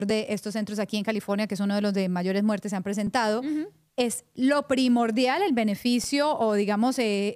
de estos centros aquí en California, que es uno de los de mayores muertes se han presentado, es lo primordial, el beneficio o digamos,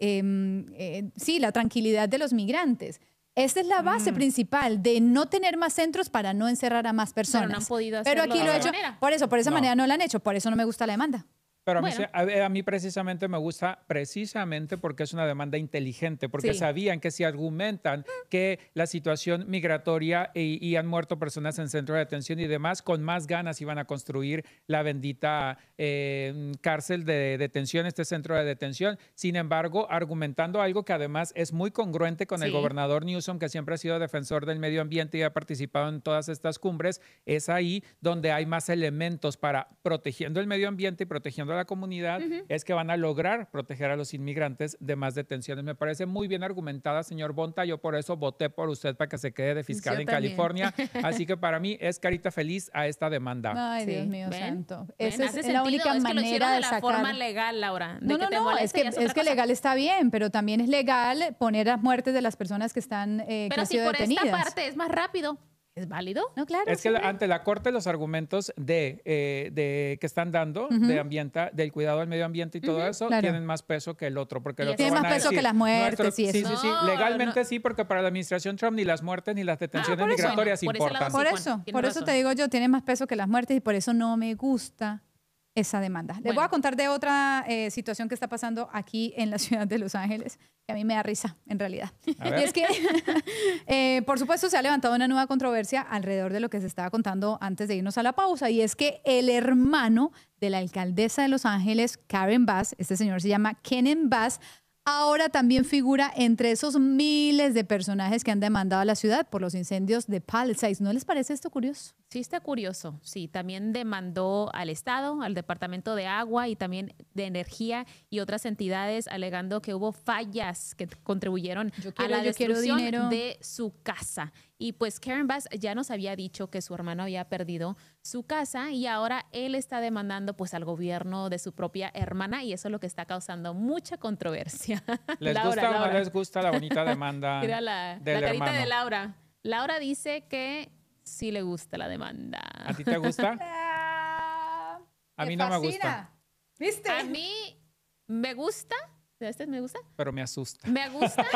sí, la tranquilidad de los migrantes. Esta es la base principal de no tener más centros para no encerrar a más personas. Pero no han podido hacerlo. Pero aquí lo he hecho, por esa manera no lo han hecho, por eso no me gusta la demanda. Pero a mí precisamente me gusta precisamente porque es una demanda inteligente, porque sabían que si argumentan que la situación migratoria y han muerto personas en centros de detención y demás, con más ganas iban a construir la bendita cárcel de detención, este centro de detención. Sin embargo, argumentando algo que además es muy congruente con el gobernador Newsom, que siempre ha sido defensor del medio ambiente y ha participado en todas estas cumbres, es ahí donde hay más elementos para protegiendo el medio ambiente y protegiendo a la comunidad, es que van a lograr proteger a los inmigrantes de más detenciones. Me parece muy bien argumentada, señor Bonta. Yo por eso voté por usted para que se quede de fiscal en California. Así que para mí es carita feliz a esta demanda. Ay, Dios mío santo. Esa hace es la única manera de sacar. De la forma legal, Laura. No, es que legal está bien, pero también es legal poner las muertes de las personas que están pero si por esta parte es más rápido, ¿es válido? No, claro. Es que ante la Corte los argumentos que están dando del cuidado del medio ambiente y todo eso tienen más peso que el otro. Porque el otro tiene más peso que las muertes y eso. Sí. Legalmente sí, porque para la administración Trump ni las muertes ni las detenciones migratorias importan. Por eso te digo yo, tiene más peso que las muertes y por eso no me gusta esa demanda. Les voy a contar de otra situación que está pasando aquí en la ciudad de Los Ángeles, que a mí me da risa, en realidad. Y es que, por supuesto, se ha levantado una nueva controversia alrededor de lo que se estaba contando antes de irnos a la pausa, y es que el hermano de la alcaldesa de Los Ángeles, Karen Bass, este señor se llama Kenen Bass, ahora también figura entre esos miles de personajes que han demandado a la ciudad por los incendios de Palisades. ¿No les parece esto curioso? Sí, está curioso. Sí, también demandó al Estado, al Departamento de Agua y también de Energía y otras entidades alegando que hubo fallas que contribuyeron a la destrucción de su casa. Y pues Karen Bass ya nos había dicho que su hermano había perdido su casa y ahora él está demandando pues al gobierno de su propia hermana y eso es lo que está causando mucha controversia. ¿Les gusta o no les gusta la bonita demanda Mira la carita de Laura. Laura dice que sí le gusta la demanda. ¿A ti te gusta? A mí no me gusta. ¿Viste? A mí me gusta. ¿Me gusta? Pero me asusta. Me gusta,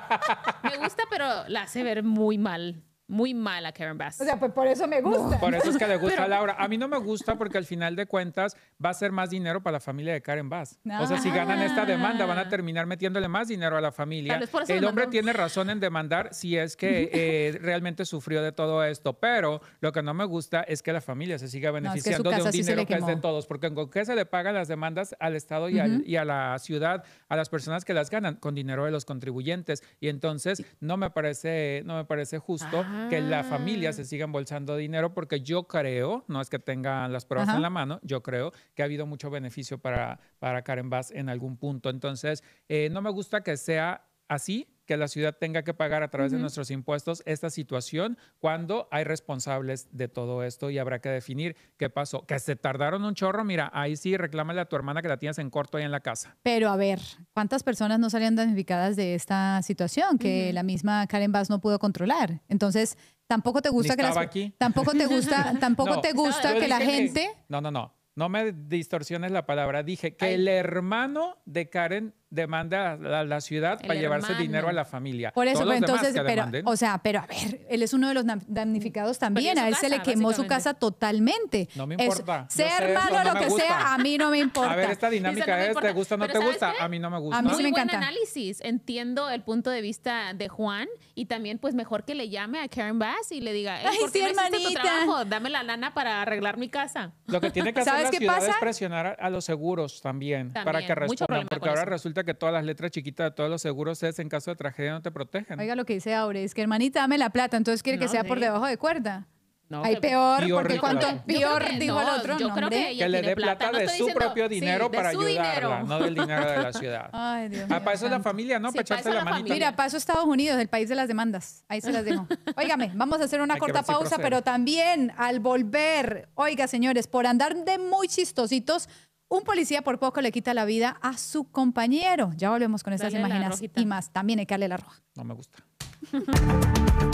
pero la hace ver muy mal. Muy mal a Karen Bass. O sea, pues por eso me gusta. Por eso es que le gusta a Laura. A mí no me gusta porque al final de cuentas va a ser más dinero para la familia de Karen Bass. O sea, si ganan esta demanda van a terminar metiéndole más dinero a la familia. El hombre tiene razón en demandar si es que realmente sufrió de todo esto. Pero lo que no me gusta es que la familia se siga beneficiando de un dinero que es de todos. Porque ¿con qué se le pagan las demandas al Estado y a la ciudad, a las personas que las ganan? Con dinero de los contribuyentes. Y entonces no me parece justo que la familia se siga embolsando dinero porque yo creo, no es que tengan las pruebas en la mano, yo creo que ha habido mucho beneficio para Karen Bass en algún punto. Entonces, no me gusta que sea así, que la ciudad tenga que pagar a través de nuestros impuestos esta situación cuando hay responsables de todo esto y habrá que definir qué pasó. Que se tardaron un chorro, mira, ahí sí reclámale a tu hermana que la tienes en corto ahí en la casa. Pero a ver, ¿cuántas personas no salían damnificadas de esta situación que la misma Karen Bass no pudo controlar? Entonces, tampoco te gusta tampoco te gusta que la gente... No me distorsiones la palabra. Dije que el hermano de Karen demanda a la ciudad para llevarse dinero a la familia. Por eso, pero entonces, pero a ver, él es uno de los damnificados también. A él se le quemó su casa totalmente. No me importa. Sea hermano lo que sea, a mí no me importa. A ver, esta dinámica es, ¿te gusta o no te gusta? A mí no me gusta. A mí sí me encanta. Muy buen análisis. Entiendo el punto de vista de Juan y también pues mejor que le llame a Karen Bass y le diga, ¿por qué me hiciste tu trabajo? Dame la lana para arreglar mi casa. Lo que tiene que hacer la ciudad es presionar a los seguros también para que respondan, porque ahora resulta que todas las letras chiquitas de todos los seguros es en caso de tragedia no te protegen. Oiga lo que dice Aure, es que hermanita, dame la plata, entonces quiere que sea por debajo de cuerda. No, hay peor, porque cuanto peor dijo el otro, yo creo que le dé plata de su propio dinero para ayudarla, no del dinero de la ciudad. Ay, Dios mío. Para eso es la familia, ¿no? Para echarse la manita. Mira, para eso Estados Unidos, el país de las demandas. Ahí se las dejo. Óigame, vamos a hacer una corta pausa, pero también al volver, oiga, señores, por andar de muy chistositos, un policía por poco le quita la vida a su compañero. Ya volvemos con estas imágenes y más. También hay que darle la roja. No me gusta.